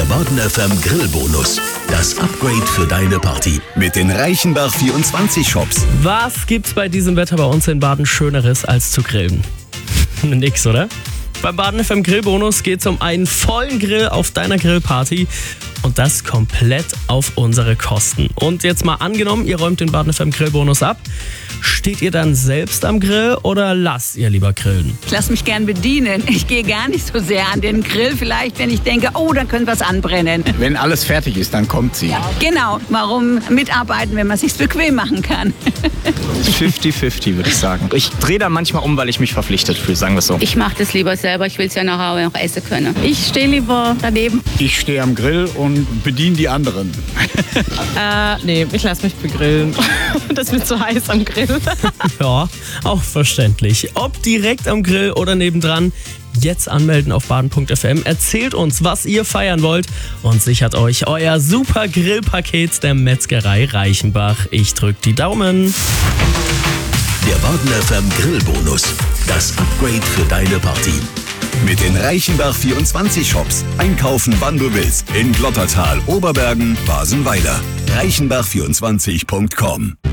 Baden FM Grillbonus. Das Upgrade für deine Party. Mit den Reichenbach 24 Shops. Was gibt's bei diesem Wetter bei uns in Baden Schöneres als zu grillen? Nix, oder? Beim Baden FM Grillbonus geht's um einen vollen Grill auf deiner Grillparty. Und das komplett auf unsere Kosten. Und jetzt mal angenommen, ihr räumt den Baden FM Grillbonus ab. Steht ihr dann selbst am Grill oder lasst ihr lieber grillen? Ich lasse mich gern bedienen. Ich gehe gar nicht so sehr an den Grill, vielleicht wenn ich denke, oh, da könnte was anbrennen. Wenn alles fertig ist, dann kommt sie. Genau, warum mitarbeiten, wenn man es sich bequem machen kann? 50-50 würde ich sagen. Ich drehe da manchmal um, weil ich mich verpflichtet fühle, sagen wir es so. Ich mache das lieber selber, ich will es ja nachher noch essen können. Ich stehe lieber daneben. Ich stehe am Grill und bediene die anderen. Nee, ich lasse mich begrillen. Das wird zu heiß am Grill. Ja, auch verständlich. Ob direkt am Grill oder nebendran, jetzt anmelden auf baden.fm. Erzählt uns, was ihr feiern wollt und sichert euch euer super Grillpaket der Metzgerei Reichenbach. Ich drück die Daumen. Der Baden FM Grillbonus. Das Upgrade für deine Party. Mit den Reichenbach 24 Shops. Einkaufen, wann du willst. In Glottertal, Oberbergen, Basenweiler. Reichenbach24.com